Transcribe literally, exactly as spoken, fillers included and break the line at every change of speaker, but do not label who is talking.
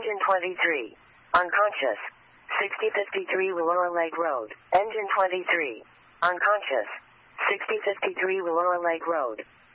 Engine twenty-three. Unconscious. sixty fifty-three Willora Lake Road. Engine twenty-three. Unconscious. sixty fifty-three Willora Lake Road.